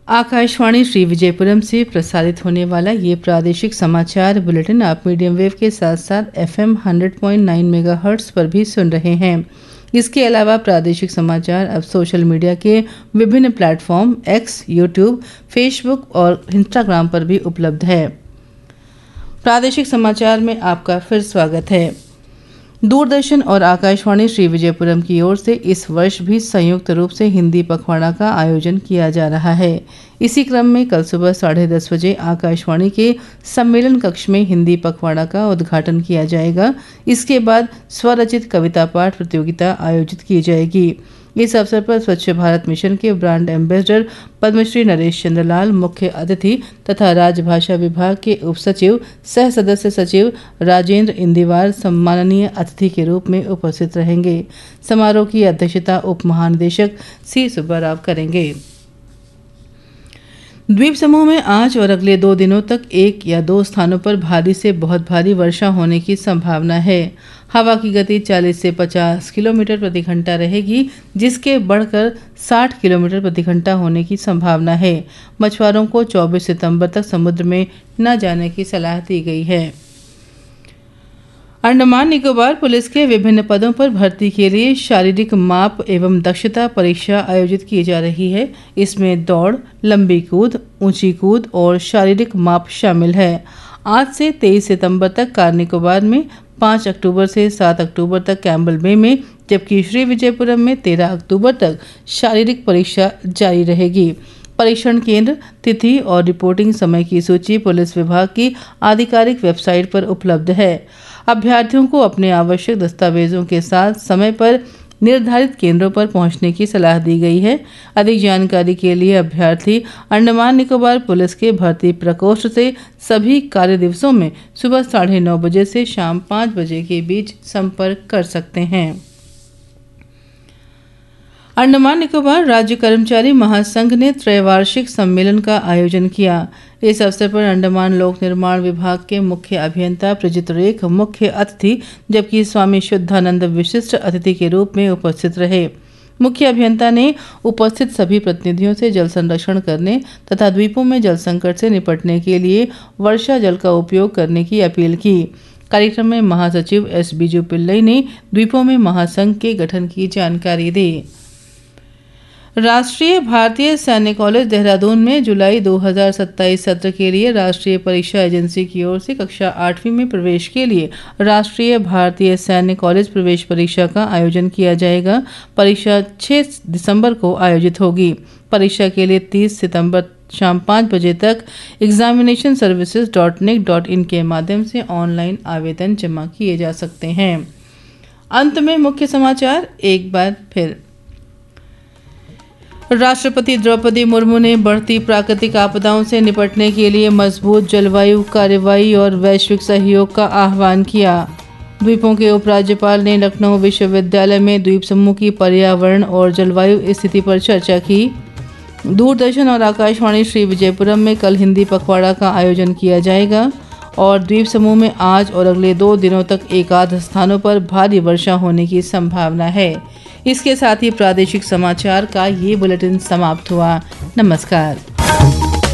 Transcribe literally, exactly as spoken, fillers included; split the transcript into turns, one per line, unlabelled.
आकाशवाणी श्री विजयपुरम से प्रसारित होने वाला ये प्रादेशिक समाचार बुलेटिन आप मीडियम वेव के साथ साथ FM hundred point nine megahertz पर भी सुन रहे हैं। इसके अलावा प्रादेशिक समाचार अब सोशल मीडिया के विभिन्न प्लेटफॉर्म एक्स, यूट्यूब, फेसबुक और इंस्टाग्राम पर भी उपलब्ध है। प्रादेशिक समाचार में आपका फिर स्वागत है। दूरदर्शन और आकाशवाणी श्री विजयपुरम की ओर से इस वर्ष भी संयुक्त रूप से हिंदी पखवाड़ा का आयोजन किया जा रहा है। इसी क्रम में कल सुबह साढ़े दस बजे आकाशवाणी के सम्मेलन कक्ष में हिंदी पखवाड़ा का उद्घाटन किया जाएगा। इसके बाद स्वरचित कविता पाठ प्रतियोगिता आयोजित की जाएगी। इस अवसर पर स्वच्छ भारत मिशन के ब्रांड एम्बेसडर पद्मश्री नरेश चंद्र लाल मुख्य अतिथि तथा राजभाषा विभाग के उप सचिव सह सदस्य सचिव राजेंद्र इंदिवार सम्माननीय अतिथि के रूप में उपस्थित रहेंगे। समारोह की अध्यक्षता उप महानिदेशक सी सुब्बाराव करेंगे। द्वीप समूह में आज और अगले दो दिनों तक एक या दो स्थानों पर भारी से बहुत भारी वर्षा होने की संभावना है। हवा की गति चालीस से पचास किलोमीटर प्रति घंटा रहेगी, जिसके बढ़कर साठ किलोमीटर प्रति घंटा होने की संभावना है। मछुआरों को चौबीस सितंबर तक समुद्र में न जाने की सलाह दी गई है। अंडमान निकोबार पुलिस के विभिन्न पदों पर भर्ती के लिए शारीरिक माप एवं दक्षता परीक्षा आयोजित की जा रही है। इसमें दौड़, लंबी कूद, ऊंची कूद और शारीरिक माप शामिल है। आज से तेईस सितंबर तक कार निकोबार में, पाँच अक्टूबर से सात अक्टूबर तक कैम्बल बे में, जबकि श्री विजयपुरम में तेरह अक्टूबर तक शारीरिक परीक्षा जारी रहेगी। परीक्षण केंद्र, तिथि और रिपोर्टिंग समय की सूची पुलिस विभाग की आधिकारिक वेबसाइट पर उपलब्ध है। अभ्यर्थियों को अपने आवश्यक दस्तावेजों के साथ समय पर निर्धारित केंद्रों पर पहुंचने की सलाह दी गई है। अधिक जानकारी के लिए अभ्यर्थी अंडमान निकोबार पुलिस के भर्ती प्रकोष्ठ से सभी कार्य दिवसों में सुबह साढ़े नौ बजे से शाम पाँच बजे के बीच संपर्क कर सकते हैं। अंडमान निकोबार राज्य कर्मचारी महासंघ ने त्रैवार्षिक सम्मेलन का आयोजन किया। इस अवसर पर अंडमान लोक निर्माण विभाग के मुख्य अभियंता प्रजित रेख मुख्य अतिथि, जबकि स्वामी शुद्धानंद विशिष्ट अतिथि के रूप में उपस्थित रहे। मुख्य अभियंता ने उपस्थित सभी प्रतिनिधियों से जल संरक्षण करने तथा द्वीपों में जल संकट से निपटने के लिए वर्षा जल का उपयोग करने की अपील की। कार्यक्रम में महासचिव एस बीजू पिल्लई ने द्वीपों में महासंघ के गठन की जानकारी दी। राष्ट्रीय भारतीय सैन्य कॉलेज देहरादून में जुलाई दो हज़ार सत्ताईस सत्र के लिए राष्ट्रीय परीक्षा एजेंसी की ओर से कक्षा आठवीं में प्रवेश के लिए राष्ट्रीय भारतीय सैन्य कॉलेज प्रवेश परीक्षा का आयोजन किया जाएगा। परीक्षा छह दिसंबर को आयोजित होगी। परीक्षा के लिए तीस सितंबर शाम पाँच बजे तक examination services dot nic dot in के माध्यम से ऑनलाइन आवेदन जमा किए जा सकते हैं। अंत में मुख्य समाचार एक बार फिर। राष्ट्रपति द्रौपदी मुर्मू ने बढ़ती प्राकृतिक आपदाओं से निपटने के लिए मजबूत जलवायु कार्रवाई और वैश्विक सहयोग का आह्वान किया। द्वीपों के उपराज्यपाल ने लखनऊ विश्वविद्यालय में द्वीप समूह की पर्यावरण और जलवायु स्थिति पर चर्चा की। दूरदर्शन और आकाशवाणी श्री विजयपुरम में कल हिंदी पखवाड़ा का आयोजन किया जाएगा और द्वीप समूह में आज और अगले दो दिनों तक एकाध स्थानों पर भारी वर्षा होने की संभावना है। इसके साथ ही प्रादेशिक समाचार का ये बुलेटिन समाप्त हुआ। नमस्कार।